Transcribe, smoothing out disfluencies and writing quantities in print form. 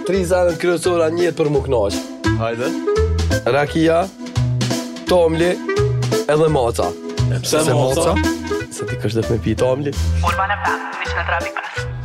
3 senet kryesora në jetë për mu knaq. Hajde. Rakia, tomli edhe maca. Pse moca? Se ti kësh dhe me pi tomli. Urbana FM, 103.5.